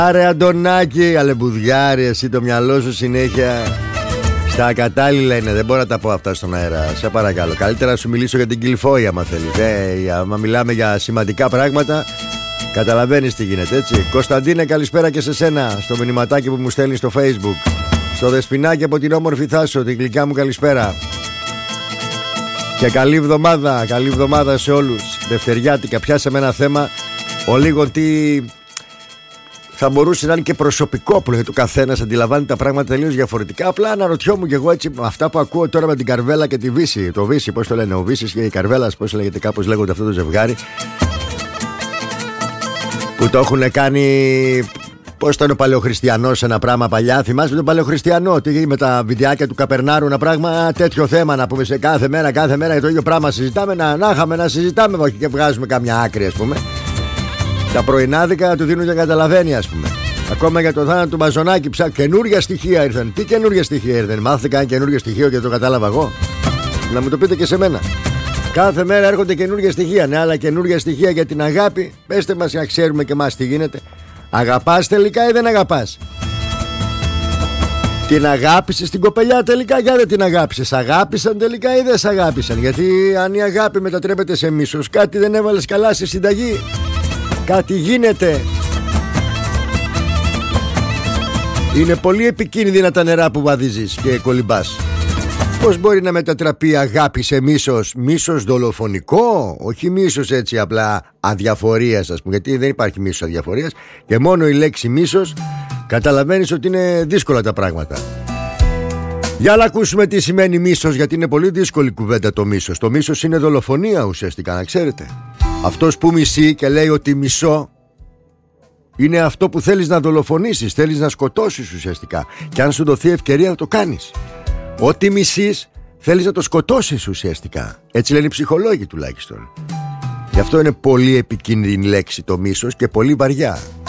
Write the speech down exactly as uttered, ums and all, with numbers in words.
Άρε Αντωνάκη, αλεμπουδιάρη, εσύ το μυαλό σου συνέχεια στα ακατάλληλα είναι. Δεν μπορώ να τα πω αυτά στον αέρα. Σε παρακαλώ. Καλύτερα να σου μιλήσω για την Κιλφόη, άμα θέλεις. Ε, άμα μιλάμε για σημαντικά πράγματα, καταλαβαίνεις τι γίνεται, έτσι. Κωνσταντίνε, καλησπέρα και σε σένα. Στο μηνυματάκι που μου στέλνει στο Facebook. Στο Δεσποινάκι από την όμορφη Θάσο, την γλυκιά μου καλησπέρα. Και καλή εβδομάδα, καλή εβδομάδα σε όλους. Δευτεριάτικα, πιάσαμε ένα θέμα. Ο λίγο τι. Θα μπορούσε να είναι και προσωπικό που ο καθένας αντιλαμβάνει τα πράγματα τελείως διαφορετικά. Απλά αναρωτιόμουν και εγώ έτσι αυτά που ακούω τώρα με την Καρβέλα και τη Βύση. Το Βύση, πώς το λένε, ο Βύσης και η Καρβέλα, πώς λέγεται, κάπως λέγονται αυτό το ζευγάρι. Που το έχουν κάνει. Πώς ήταν ο Παλαιοχριστιανός ένα πράγμα παλιά. Θυμάσαι τον Παλαιοχριστιανό? Τι με τα βιντεάκια του Καπερνάρου, ένα πράγμα τέτοιο θέμα να πούμε σε κάθε μέρα, κάθε μέρα για το ίδιο πράγμα συζητάμε. Να, να είχαμε να συζητάμε, όχι και βγάζουμε καμιά άκρη, ας πούμε. Τα πρωινάδικα του δίνουν και καταλαβαίνει, ας πούμε. Ακόμα για το θάνατο του Μαζονάκη, ψά, καινούργια στοιχεία ήρθαν. Τι καινούργια στοιχεία ήρθαν? Μάθετε κανένα καινούργιο στοιχείο και το κατάλαβα εγώ? Να μου το πείτε και σε μένα. Κάθε μέρα έρχονται καινούργια στοιχεία. Ναι, αλλά καινούργια στοιχεία για την αγάπη. Πέστε μας να ξέρουμε και εμάς τι γίνεται. Αγαπάς τελικά ή δεν αγαπάς? Την αγάπησες την κοπελιά τελικά ή δεν την αγάπησες? Αγάπησαν τελικά ή δεν σ' αγάπησαν? Γιατί αν η αγάπη μετατρέπεται σε μίσος, κάτι δεν έβαλες καλά στη συνταγή. Κάτι γίνεται. Είναι πολύ επικίνδυνα τα νερά που βαδίζεις και κολυμπάς. Πώς μπορεί να μετατραπεί η αγάπη σε μίσος? Μίσος δολοφονικό? Όχι μίσος έτσι απλά αδιαφορίας, ας πούμε. Γιατί δεν υπάρχει μίσος αδιαφορίας. Και μόνο η λέξη μίσος καταλαβαίνεις ότι είναι δύσκολα τα πράγματα. Για να ακούσουμε τι σημαίνει μίσος, γιατί είναι πολύ δύσκολη κουβέντα το μίσος. Το μίσος είναι δολοφονία ουσιαστικά, να ξέρετε. Αυτός που μισεί και λέει ότι μισώ, είναι αυτό που θέλεις να δολοφονήσεις, θέλεις να σκοτώσεις ουσιαστικά. Και αν σου δοθεί ευκαιρία να το κάνεις. Ό,τι μισείς θέλεις να το σκοτώσεις ουσιαστικά. Έτσι λένε οι ψυχολόγοι τουλάχιστον. Γι' αυτό είναι πολύ επικίνδυνη λέξη το μίσος και πολύ βαριά.